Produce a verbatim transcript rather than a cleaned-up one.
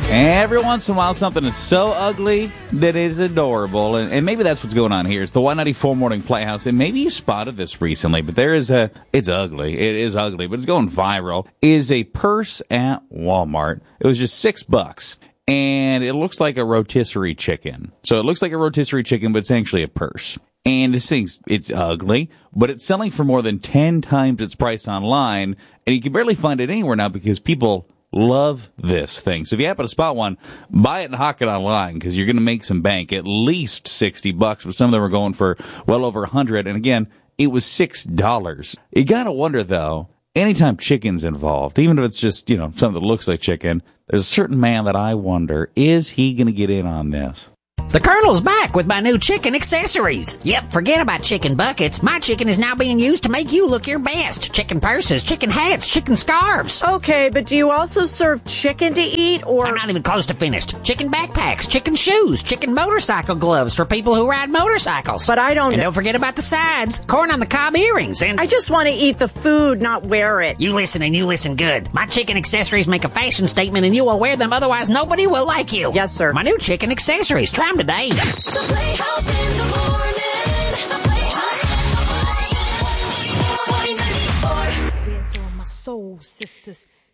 Every once in a while, something is so ugly that it is adorable. And, and maybe that's what's going on here. It's the Y ninety-four Morning Playhouse. And maybe you spotted this recently, but there is a, it's ugly. It is ugly, but it's going viral. Is a purse at Walmart. It was just six bucks. And it looks like a rotisserie chicken. So it looks like a rotisserie chicken, but it's actually a purse. And this thing's, it's ugly, but it's selling for more than ten times its price online. And you can barely find it anywhere now because people love this thing. So if you happen to spot one, buy it and hawk it online because you're going to make some bank. At least sixty bucks, but some of them are going for well over a hundred. And again, it was six dollars. You got to wonder though, anytime chicken's involved, even if it's just, you know, something that looks like chicken, there's a certain man that I wonder, is he going to get in on this? The Colonel's back with my new chicken accessories. Yep, forget about chicken buckets. My chicken is now being used to make you look your best. Chicken purses, chicken hats, chicken scarves. Okay, but do you also serve chicken to eat, or... I'm not even close to finished. Chicken backpacks, chicken shoes, chicken motorcycle gloves for people who ride motorcycles. But I don't... And don't forget about the sides. Corn on the cob earrings and... I just want to eat the food, not wear it. You listen and you listen good. My chicken accessories make a fashion statement and you will wear them, otherwise nobody will like you. Yes, sir. My new chicken accessories. Try them today. The Playhouse in the morning. The Playhouse in the morning. Y ninety-four. Praying for my soul sisters.